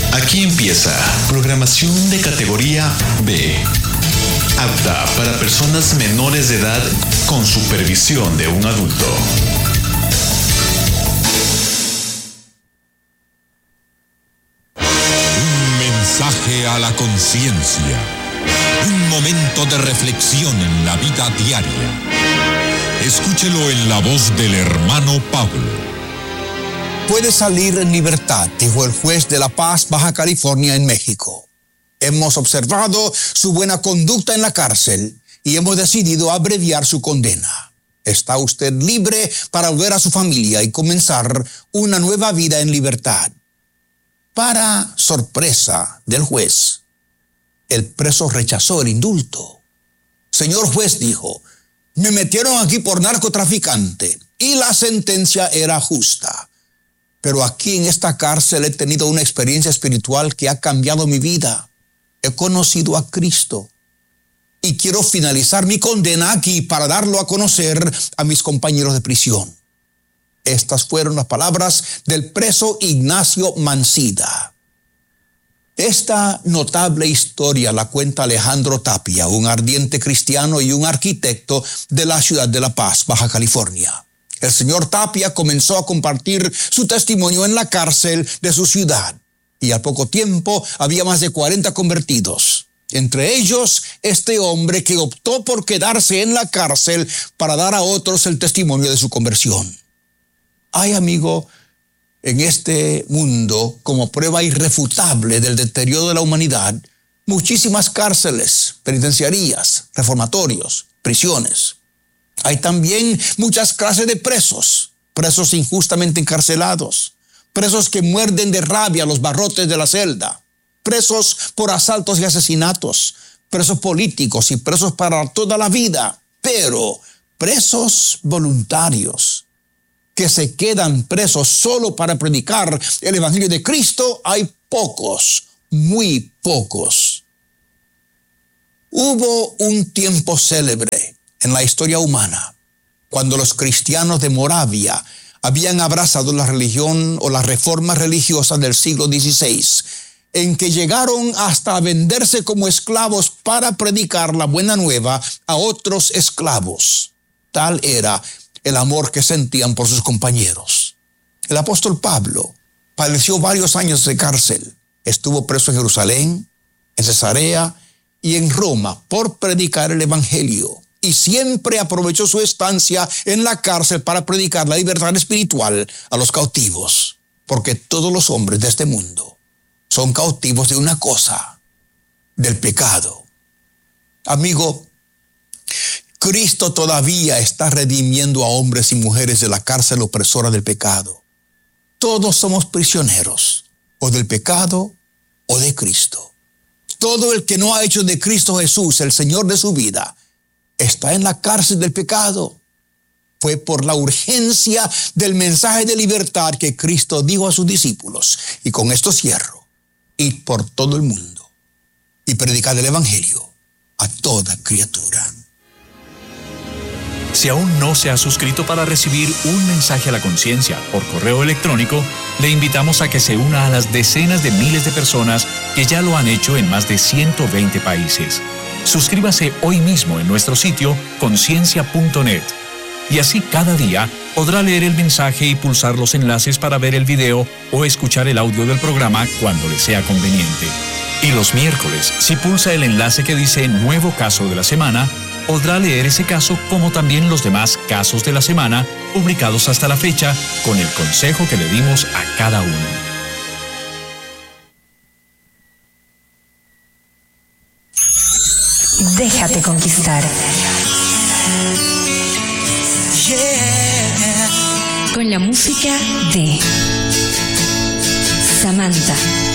Aquí empieza programación de categoría B, apta para personas menores de edad con supervisión de un adulto. Un mensaje a la conciencia, un momento de reflexión en la vida diaria. Escúchelo en la voz del hermano Pablo. Puede salir en libertad, dijo el juez de La Paz, Baja California, en México. Hemos observado su buena conducta en la cárcel y hemos decidido abreviar su condena. Está usted libre para volver a su familia y comenzar una nueva vida en libertad. Para sorpresa del juez, el preso rechazó el indulto. Señor juez, dijo, me metieron aquí por narcotraficante y la sentencia era justa. Pero aquí en esta cárcel he tenido una experiencia espiritual que ha cambiado mi vida. He conocido a Cristo y quiero finalizar mi condena aquí para darlo a conocer a mis compañeros de prisión. Estas fueron las palabras del preso Ignacio Mancida. Esta notable historia la cuenta Alejandro Tapia, un ardiente cristiano y un arquitecto de la ciudad de La Paz, Baja California. El señor Tapia comenzó a compartir su testimonio en la cárcel de su ciudad y al poco tiempo había más de 40 convertidos. Entre ellos, este hombre que optó por quedarse en la cárcel para dar a otros el testimonio de su conversión. Hay, amigo, en este mundo, como prueba irrefutable del deterioro de la humanidad, muchísimas cárceles, penitenciarías, reformatorios, prisiones. Hay también muchas clases de presos, presos injustamente encarcelados, presos que muerden de rabia los barrotes de la celda, presos por asaltos y asesinatos, presos políticos y presos para toda la vida, pero presos voluntarios que se quedan presos solo para predicar el Evangelio de Cristo, hay pocos, muy pocos. Hubo un tiempo célebre en la historia humana, cuando los cristianos de Moravia habían abrazado la religión o las reformas religiosas del siglo XVI, en que llegaron hasta venderse como esclavos para predicar la buena nueva a otros esclavos. Tal era el amor que sentían por sus compañeros. El apóstol Pablo padeció varios años de cárcel. Estuvo preso en Jerusalén, en Cesarea y en Roma por predicar el Evangelio. Y siempre aprovechó su estancia en la cárcel para predicar la libertad espiritual a los cautivos. Porque todos los hombres de este mundo son cautivos de una cosa, del pecado. Amigo, Cristo todavía está redimiendo a hombres y mujeres de la cárcel opresora del pecado. Todos somos prisioneros, o del pecado o de Cristo. Todo el que no ha hecho de Cristo Jesús el Señor de su vida está en la cárcel del pecado. Fue por la urgencia del mensaje de libertad que Cristo dijo a sus discípulos, y con esto cierro, id por todo el mundo y predicad el Evangelio a toda criatura. Si aún no se ha suscrito para recibir un mensaje a la conciencia por correo electrónico, le invitamos a que se una a las decenas de miles de personas que ya lo han hecho en más de 120 países. Suscríbase hoy mismo en nuestro sitio conciencia.net y así cada día podrá leer el mensaje y pulsar los enlaces para ver el video o escuchar el audio del programa cuando le sea conveniente. Y los miércoles, si pulsa el enlace que dice Nuevo Caso de la Semana, podrá leer ese caso como también los demás casos de la semana publicados hasta la fecha con el consejo que le dimos a cada uno. Déjate conquistar. Con la música de Samantha.